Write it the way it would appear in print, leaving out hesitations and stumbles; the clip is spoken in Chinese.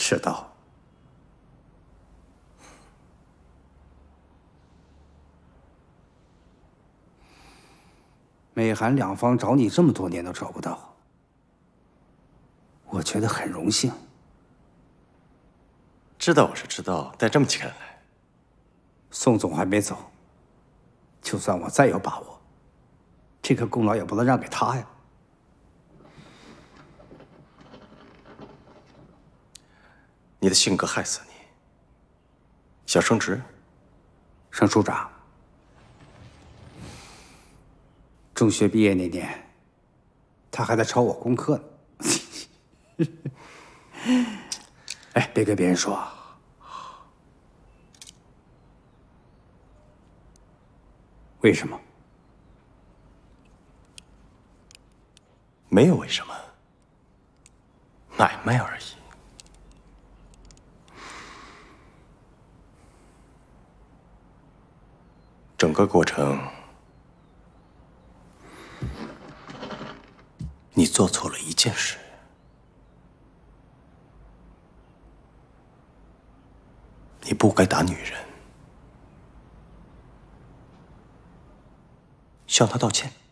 知道。美韩两方找你这么多年都找不到，我觉得很荣幸。 知道我是知道，但这么看来， 宋总还没走，就算我再有把握，这个功劳也不能让给他呀。 你的性格害死你。想升职？ 升处长。中学毕业那年，他还在抄我功课呢。哎，别跟别人说。为什么？ 没有为什么，买卖而已。整个过程，你做错了一件事。你不该打女人，向她道歉。